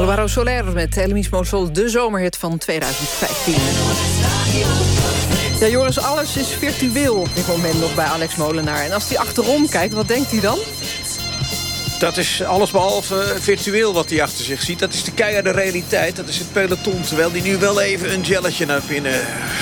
Alvaro Soler met El Mismo Sol, de zomerhit van 2015. Ja, Joris, alles is virtueel op dit moment nog bij Alex Molenaar. En als hij achterom kijkt, wat denkt hij dan? Dat is allesbehalve virtueel wat hij achter zich ziet. Dat is de keiharde realiteit. Dat is het peloton. Terwijl hij nu wel even een gelletje naar binnen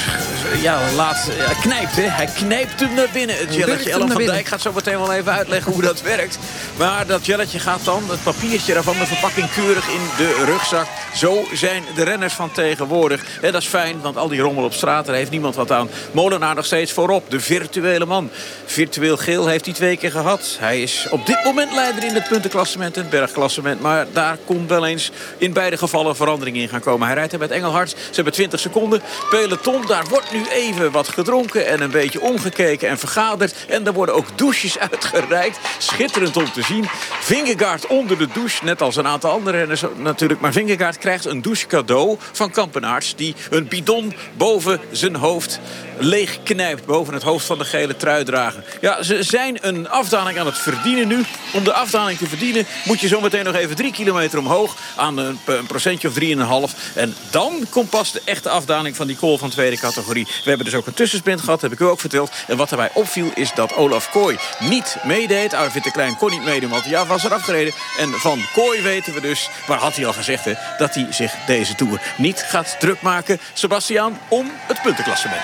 knijpt. Hè? Hij knijpt hem naar binnen, het gelletje. Ellen van Dijk gaat zo meteen wel even uitleggen hoe dat werkt. Maar dat gelletje gaat dan, het papiertje daarvan, de verpakking keurig in de rugzak. Zo zijn de renners van tegenwoordig. En dat is fijn, want al die rommel op straat, daar heeft niemand wat aan. Molenaar nog steeds voorop, de virtuele man. Virtueel geel heeft hij 2 keer gehad. Hij is op dit moment leider in het puntenklassement en het bergklassement. Maar daar komt wel eens in beide gevallen verandering in gaan komen. Hij rijdt er met Engelhardt. Ze hebben 20 seconden. Peloton, daar wordt nu even wat gedronken en een beetje omgekeken en vergaderd. En er worden ook douches uitgereikt. Schitterend om te zien. Vingegaard onder de douche, net als een aantal andere renners natuurlijk. Maar Vingegaard krijgt een douche cadeau van Kampenaerts, die een bidon boven zijn hoofd leeg knijpt, boven het hoofd van de gele truidrager. Ja, ze zijn een afdaling aan het verdienen nu. Om de afdaling te verdienen moet je zometeen nog even 3 kilometer omhoog aan een procentje of 3,5. En dan komt pas de echte afdaling van die col van tweede categorie. We hebben dus ook een tussensprint gehad, heb ik u ook verteld. En wat daarbij opviel is dat Olaf Kooi niet meedeed. Arvid de Klein kon niet meedoen, want hij was er afgereden. En van Kooi weten we dus, maar had hij al gezegd, hè, dat hij zich deze Tour niet gaat druk maken, Sebastiaan, om het puntenklassement.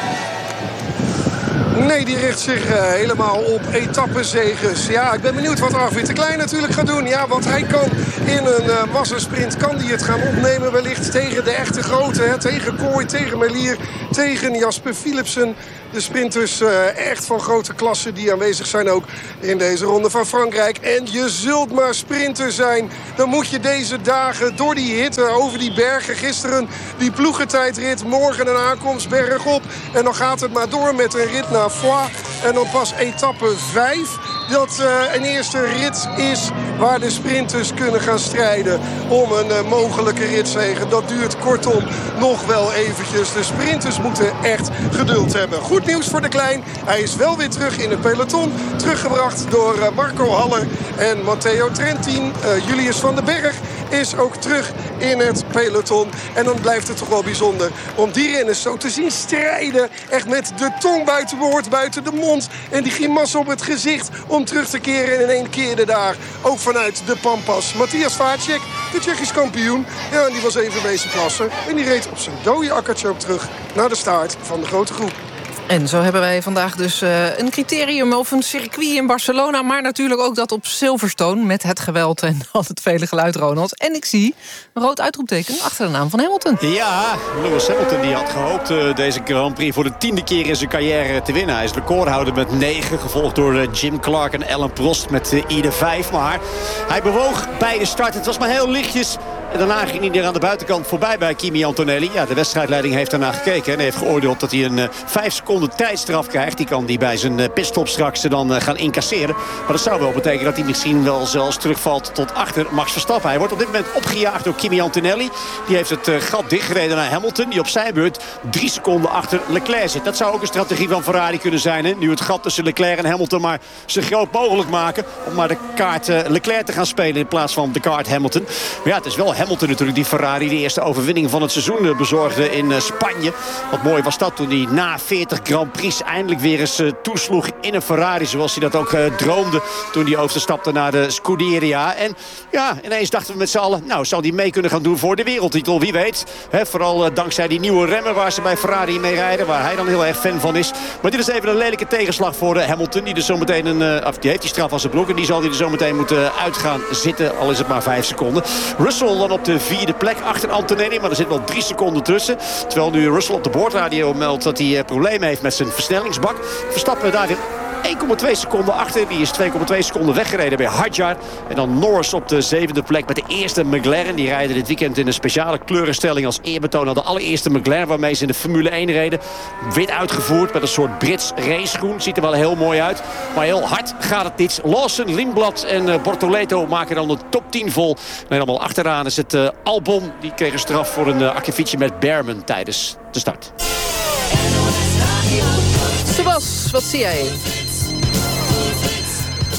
Nee, die richt zich helemaal op etappezeges. Ja, ik ben benieuwd wat Arvid de Klein natuurlijk gaat doen. Ja, want hij kan in een massasprint kan die het gaan opnemen. Wellicht tegen de echte grote. Hè, tegen Kooi, tegen Merlier, tegen Jasper Philipsen. De sprinters echt van grote klasse die aanwezig zijn ook in deze ronde van Frankrijk. En je zult maar sprinter zijn. Dan moet je deze dagen door die hitte over die bergen. Gisteren die ploegentijdrit. Morgen een aankomst bergop. En dan gaat het maar door met een rit naar Foix. En dan pas etappe 5. Dat een eerste rit is waar de sprinters kunnen gaan strijden om een mogelijke ritzege. Dat duurt kortom nog wel eventjes. De sprinters moeten echt geduld hebben. Goed nieuws voor de Klein. Hij is wel weer terug in het peloton. Teruggebracht door Marco Haller en Matteo Trentin. Julius van den Berg is ook terug in het peloton. En dan blijft het toch wel bijzonder om die renners zo te zien strijden. Echt met de tong buiten boord, buiten de mond. En die grimassen op het gezicht om terug te keren in één keer daar. Ook vanuit de Pampas. Matthias Vacek, de Tsjechisch kampioen. Ja, die was even bezig plassen. En die reed op zijn dode akkertje ook terug naar de start van de grote groep. En zo hebben wij vandaag dus een criterium of een circuit in Barcelona, maar natuurlijk ook dat op Silverstone met het geweld en al het vele geluid, Ronald. En ik zie een rood uitroepteken achter de naam van Hamilton. Ja, Lewis Hamilton die had gehoopt deze Grand Prix voor de 10e keer in zijn carrière te winnen. Hij is recordhouder met 9, gevolgd door Jim Clark en Alain Prost met ieder 5. Maar hij bewoog bij de start. Het was maar heel lichtjes. En daarna ging hij er aan de buitenkant voorbij bij Kimi Antonelli. Ja, de wedstrijdleiding heeft daarna gekeken en heeft geoordeeld dat hij een 5 seconden tijdstraf krijgt. Die kan hij bij zijn pitstop straks dan gaan incasseren. Maar dat zou wel betekenen dat hij misschien wel zelfs terugvalt tot achter Max Verstappen. Hij wordt op dit moment opgejaagd door Kimi Antonelli. Die heeft het gat dichtgereden naar Hamilton, die op zijn beurt 3 seconden achter Leclerc zit. Dat zou ook een strategie van Ferrari kunnen zijn. Hè? Nu het gat tussen Leclerc en Hamilton maar zo groot mogelijk maken. Om maar de kaart Leclerc te gaan spelen in plaats van de kaart Hamilton. Maar ja, het is wel Hamilton natuurlijk die Ferrari de eerste overwinning van het seizoen bezorgde in Spanje. Wat mooi was dat toen hij na 40 Grand Prix eindelijk weer eens toesloeg in een Ferrari. Zoals hij dat ook droomde toen hij overstapte naar de Scuderia. En ja, ineens dachten we met z'n allen, nou, zou hij mee kunnen gaan doen voor de wereldtitel? Wie weet. Vooral dankzij die nieuwe remmen waar ze bij Ferrari mee rijden. Waar hij dan heel erg fan van is. Maar dit is even een lelijke tegenslag voor Hamilton. Die er zometeen die heeft die straf aan zijn broek. En die zal hij er zometeen moeten uitgaan zitten. Al is het maar 5 seconden. Russell dan op de 4e plek achter Antonelli. Maar er zit wel 3 seconden tussen. Terwijl nu Russell op de boordradio meldt dat hij problemen heeft met zijn versnellingsbak. Verstappen daar weer 1,2 seconden achter. Die is 2,2 seconden weggereden bij Hadjar. En dan Norris op de 7e plek met de eerste McLaren. Die rijden dit weekend in een speciale kleurenstelling als eerbetoon aan de allereerste McLaren waarmee ze in de Formule 1 reden. Wit uitgevoerd met een soort Brits raceschoen. Ziet er wel heel mooi uit. Maar heel hard gaat het niet. Lawson, Lindblad en Bortoleto maken dan de top 10 vol. En helemaal achteraan is het Albon. Die kreeg een straf voor een akkefietje met Behrman tijdens de start. Sebas, wat zie jij?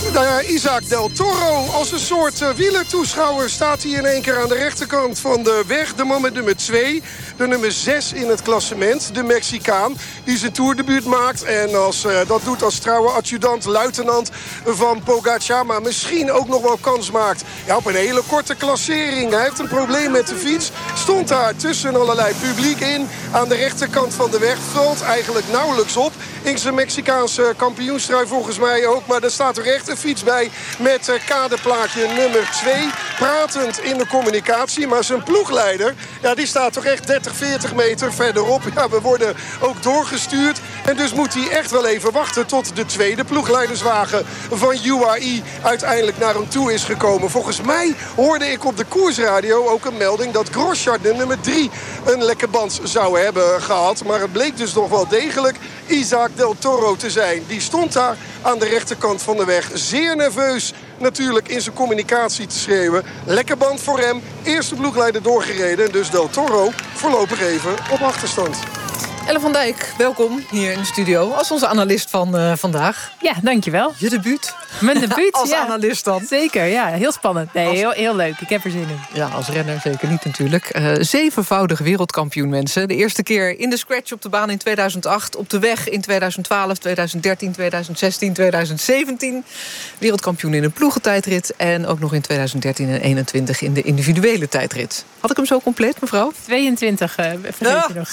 Isaac Del Toro als een soort wielertoeschouwer staat hij in één keer aan de rechterkant van de weg. De man met nummer 2, de nummer 6 in het klassement, de Mexicaan, die zijn toerdebuut maakt. En dat doet als trouwe adjudant, luitenant van Pogacar, maar misschien ook nog wel kans maakt op een hele korte klassering. Hij heeft een probleem met de fiets. Stond daar tussen allerlei publiek in. Aan de rechterkant van de weg valt eigenlijk nauwelijks op. In zijn Mexicaanse kampioenstrui volgens mij ook. Maar er staat er echt een fiets bij met kaderplaatje nummer 2. Pratend in de communicatie. Maar zijn ploegleider, die staat toch echt 30, 40 meter verderop. Ja, we worden ook doorgestuurd. En dus moet hij echt wel even wachten tot de tweede ploegleiderswagen van UAE uiteindelijk naar hem toe is gekomen. Volgens mij hoorde ik op de koersradio ook een melding dat Grosjean, de nummer 3, een lekke band zou hebben gehad. Maar het bleek dus nog wel degelijk Isaac Del Toro te zijn. Die stond daar aan de rechterkant van de weg. Zeer nerveus natuurlijk in zijn communicatie te schreeuwen. Lekker band voor hem. Eerste ploegleider doorgereden. En dus Del Toro voorlopig even op achterstand. Ellen van Dijk, welkom hier in de studio als onze analist van vandaag. Ja, dankjewel. Je debuut. Mijn debuut, als analist dan. Zeker, ja. Heel spannend. Nee, heel leuk. Ik heb er zin in. Ja, als renner zeker niet natuurlijk. 7-voudig wereldkampioen, mensen. De eerste keer in de scratch op de baan in 2008. Op de weg in 2012, 2013, 2016, 2017. Wereldkampioen in een ploegentijdrit. En ook nog in 2013 en 2021 in de individuele tijdrit. Had ik hem zo compleet, mevrouw? 22, vergeet je nog.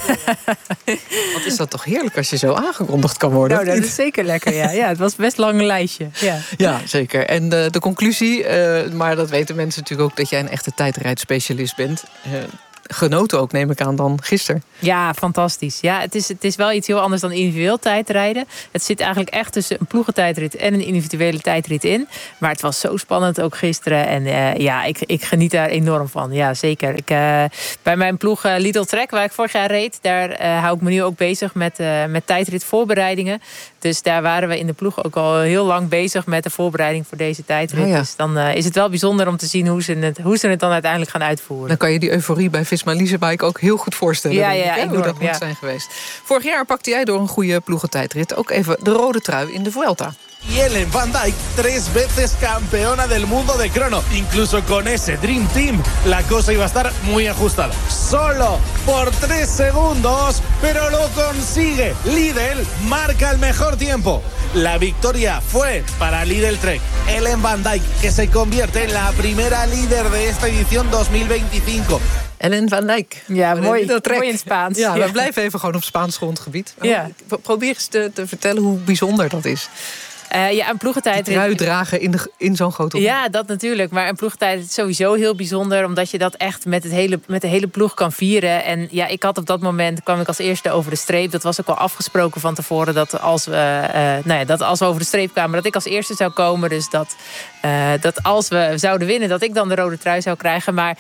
Wat is dat toch heerlijk als je zo aangekondigd kan worden? Nou, dat is zeker lekker, ja. Ja, het was best een lang lijstje. Ja, zeker. En de conclusie, maar dat weten mensen natuurlijk ook, dat jij een echte tijdrijdspecialist bent. Genoten ook, neem ik aan, dan gisteren. Ja, fantastisch. Ja, het is wel iets heel anders dan individueel tijdrijden. Het zit eigenlijk echt tussen een ploegentijdrit en een individuele tijdrit in. Maar het was zo spannend ook gisteren. En ik geniet daar enorm van. Ja, zeker. Bij mijn ploeg Lidl Trek, waar ik vorig jaar reed, daar hou ik me nu ook bezig met tijdritvoorbereidingen. Dus daar waren we in de ploeg ook al heel lang bezig met de voorbereiding voor deze tijdrit. Oh ja. Dus dan is het wel bijzonder om te zien hoe ze het dan uiteindelijk gaan uitvoeren. Dan kan je die euforie bij Visma Leasebike ook heel goed voorstellen. Ja, enorm, hoe dat moet zijn geweest. Vorig jaar pakte jij door een goede ploegentijdrit ook even de rode trui in de Vuelta. Y Ellen Van Dijk, 3 veces campeona del mundo de crono. Incluso con ese Dream Team, la cosa iba a estar muy ajustada. Solo por 3 segundos, pero lo consigue. Lidl marca el mejor tiempo. La victoria fue para Lidl Trek. Ellen Van Dijk, que se convierte en la primera líder de esta edición 2025. Ellen Van Dijk. Ja, mooi in het Spaans. Ja, we blijven even gewoon op Spaans grondgebied. Ja. Probeer eens te vertellen hoe bijzonder dat is. Een ploegentijd. Die trui dragen in zo'n grote ronde. Ja, dat natuurlijk. Maar een ploegentijd is sowieso heel bijzonder, omdat je dat echt met de hele ploeg kan vieren. En ja, ik had op dat moment, kwam ik als eerste over de streep. Dat was ook al afgesproken van tevoren, dat als we over de streep kwamen, dat ik als eerste zou komen. Dus dat als we zouden winnen, dat ik dan de rode trui zou krijgen. Maar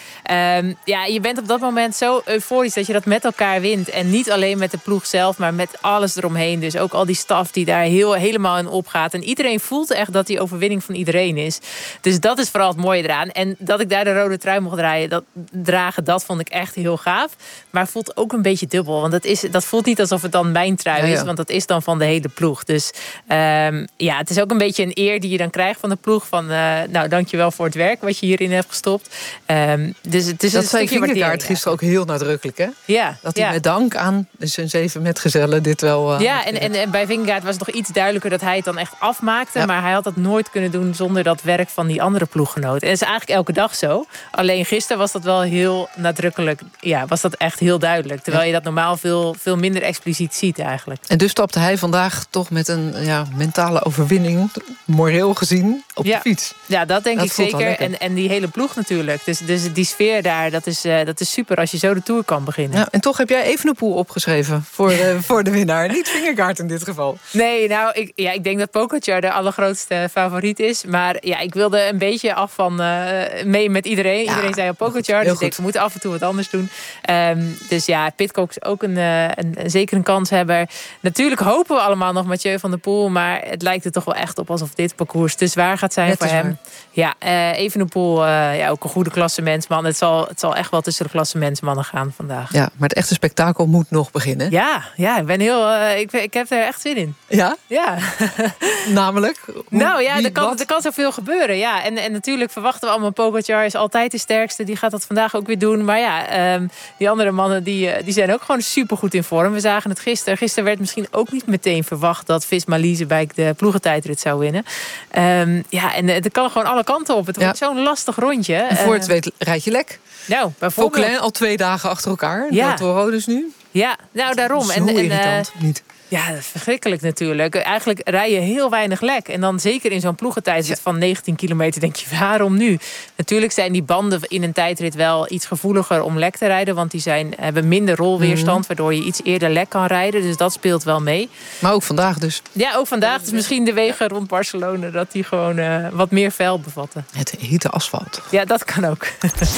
je bent op dat moment zo euforisch dat je dat met elkaar wint. En niet alleen met de ploeg zelf, maar met alles eromheen. Dus ook al die staf die daar helemaal in opgaat. En iedereen voelt echt dat die overwinning van iedereen is. Dus dat is vooral het mooie eraan. En dat ik daar de rode trui mocht dragen, dat vond ik echt heel gaaf. Maar het voelt ook een beetje dubbel. Want dat voelt niet alsof het dan mijn trui is. Want dat is dan van de hele ploeg. Dus het is ook een beetje een eer die je dan krijgt van de ploeg. Van dankjewel voor het werk wat je hierin hebt gestopt. Dus het is dat zei Vingegaard gisteren ook heel nadrukkelijk, hè? Ja. Dat hij met dank aan zijn 7 metgezellen dit wel... En bij Vingegaard was het nog iets duidelijker dat hij het dan echt afmaakte. Ja. Maar hij had dat nooit kunnen doen zonder dat werk van die andere ploeggenoten. En dat is eigenlijk elke dag zo. Alleen gisteren was dat wel heel nadrukkelijk. Ja, was dat echt heel duidelijk. Terwijl je dat normaal veel minder expliciet ziet eigenlijk. En dus stapte hij vandaag toch met een mentale overwinning, moreel gezien, op de fiets. Ja, dat denk ik zeker. En die hele ploeg natuurlijk. Dus die sfeer daar, dat is super als je zo de Tour kan beginnen. Ja, en toch heb jij Evenepoel opgeschreven voor de winnaar. Niet Vingegaard in dit geval. Nee, ik denk dat Pogacar de allergrootste favoriet is. Maar ja, ik wilde een beetje af van mee met iedereen. Ja, iedereen zei op Pogacar. Dus ik denk, we moeten af en toe wat anders doen. Dus ja, Pidcock is ook zeker een kanshebber. Natuurlijk hopen we allemaal nog Mathieu van der Poel. Maar het lijkt er toch wel echt op alsof dit parcours te zwaar gaat zijn voor hem. Ja, Evenepoel, ook een goede klassementsman. Het zal echt wel tussen de klassementsmannen gaan vandaag. Ja, maar het echte spektakel moet nog beginnen. Ja, ik ben ik heb er echt zin in. Ja? Ja. Namelijk? Nou ja, er kan zoveel gebeuren. Ja. En natuurlijk verwachten we allemaal... Pogačar is altijd de sterkste. Die gaat dat vandaag ook weer doen. Maar ja, die andere mannen die zijn ook gewoon supergoed in vorm. We zagen het gisteren. Gisteren werd misschien ook niet meteen verwacht... dat Visma Leasebike de ploegentijdrit zou winnen. En het kan gewoon alle kanten op. Het wordt zo'n lastig rondje. En voor het weet rijd je lek. Nou, bijvoorbeeld... Vauclin al 2 dagen achter elkaar. Ja. Toro dus nu. Ja, nou daarom. Zo irritant, niet? Ja, dat is verschrikkelijk natuurlijk. Eigenlijk rij je heel weinig lek. En dan zeker in zo'n ploegentijdrit van 19 kilometer denk je, waarom nu? Natuurlijk zijn die banden in een tijdrit wel iets gevoeliger om lek te rijden. Want die hebben minder rolweerstand, waardoor je iets eerder lek kan rijden. Dus dat speelt wel mee. Maar ook vandaag dus. Ja, ook vandaag. Dus misschien de wegen rond Barcelona, dat die gewoon wat meer vuil bevatten. Het hete asfalt. Ja, dat kan ook.